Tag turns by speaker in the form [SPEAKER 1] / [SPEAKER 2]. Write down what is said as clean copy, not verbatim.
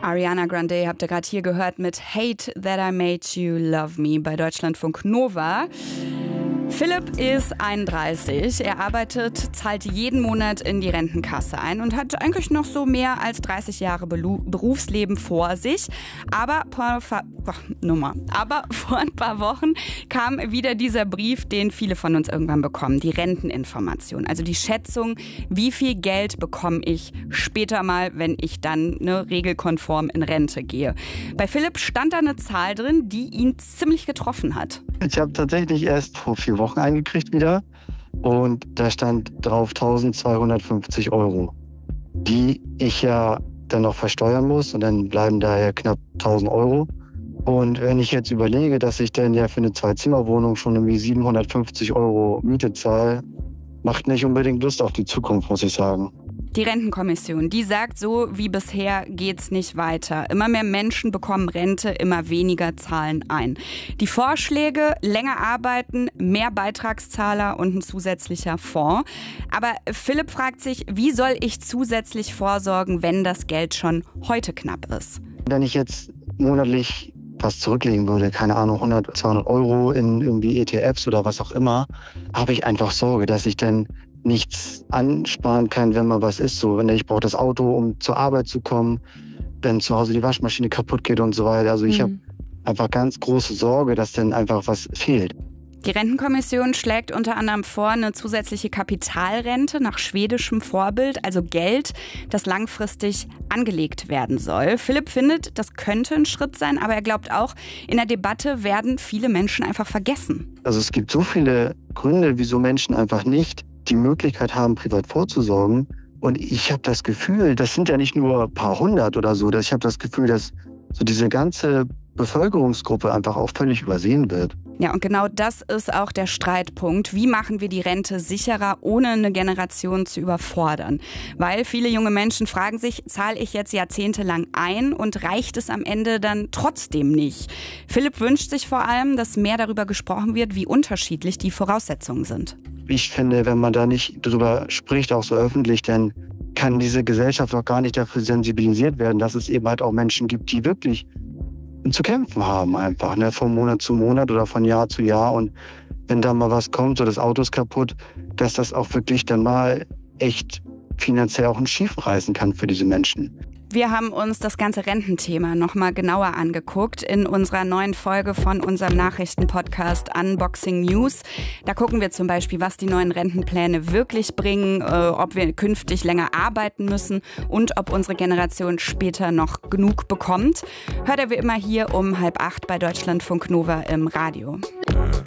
[SPEAKER 1] Ariana Grande habt ihr gerade hier gehört mit Hate That I Made You Love Me bei Deutschlandfunk Nova. Philipp ist 31, er arbeitet, zahlt jeden Monat in die Rentenkasse ein und hat eigentlich noch so mehr als 30 Jahre Berufsleben vor sich. Aber vor ein paar Wochen kam wieder dieser Brief, den viele von uns irgendwann bekommen, die Renteninformation. Also die Schätzung, wie viel Geld bekomme ich später mal, wenn ich dann regelkonform in Rente gehe. Bei Philipp stand da eine Zahl drin, die ihn ziemlich getroffen hat.
[SPEAKER 2] Ich habe tatsächlich erst vor 4 Wochen eingekriegt wieder und da stand drauf 1.250 €, die ich ja dann noch versteuern muss und dann bleiben daher knapp 1.000 €. Und wenn ich jetzt überlege, dass ich dann ja für eine 2-Zimmer-Wohnung schon irgendwie 750 € Miete zahle, macht nicht unbedingt Lust auf die Zukunft, muss ich sagen.
[SPEAKER 1] Die Rentenkommission, die sagt, so wie bisher geht's nicht weiter. Immer mehr Menschen bekommen Rente, immer weniger zahlen ein. Die Vorschläge, länger arbeiten, mehr Beitragszahler und ein zusätzlicher Fonds. Aber Philipp fragt sich, wie soll ich zusätzlich vorsorgen, wenn das Geld schon heute knapp ist?
[SPEAKER 2] Wenn ich jetzt monatlich was zurücklegen würde, keine Ahnung, 100, 200 € in irgendwie ETFs oder was auch immer, habe ich einfach Sorge, dass ich dann nichts ansparen kann, wenn mal was ist. So, wenn ich brauche das Auto, um zur Arbeit zu kommen, wenn zu Hause die Waschmaschine kaputt geht und so weiter. Also ich habe einfach ganz große Sorge, dass dann einfach was fehlt.
[SPEAKER 1] Die Rentenkommission schlägt unter anderem vor, eine zusätzliche Kapitalrente nach schwedischem Vorbild, also Geld, das langfristig angelegt werden soll. Philipp findet, das könnte ein Schritt sein, aber er glaubt auch, in der Debatte werden viele Menschen einfach vergessen.
[SPEAKER 2] Also es gibt so viele Gründe, wieso Menschen einfach nicht die Möglichkeit haben, privat vorzusorgen. Und ich habe das Gefühl, das sind ja nicht nur ein paar hundert oder so, ich habe das Gefühl, dass so diese ganze Bevölkerungsgruppe einfach auch völlig übersehen wird.
[SPEAKER 1] Ja, und genau das ist auch der Streitpunkt. Wie machen wir die Rente sicherer, ohne eine Generation zu überfordern? Weil viele junge Menschen fragen sich, zahle ich jetzt jahrzehntelang ein und reicht es am Ende dann trotzdem nicht? Philipp wünscht sich vor allem, dass mehr darüber gesprochen wird, wie unterschiedlich die Voraussetzungen sind.
[SPEAKER 2] Ich finde, wenn man da nicht drüber spricht, auch so öffentlich, dann kann diese Gesellschaft auch gar nicht dafür sensibilisiert werden, dass es eben halt auch Menschen gibt, die wirklich zu kämpfen haben einfach, von Monat zu Monat oder von Jahr zu Jahr. Und wenn da mal was kommt, so das Auto ist kaputt, dass das auch wirklich dann mal echt finanziell auch ein Schief reißen kann für diese Menschen.
[SPEAKER 1] Wir haben uns das ganze Rententhema nochmal genauer angeguckt in unserer neuen Folge von unserem Nachrichtenpodcast Unboxing News. Da gucken wir zum Beispiel, was die neuen Rentenpläne wirklich bringen, ob wir künftig länger arbeiten müssen und ob unsere Generation später noch genug bekommt. Hört ihr wie immer hier um 7:30 bei Deutschlandfunk Nova im Radio.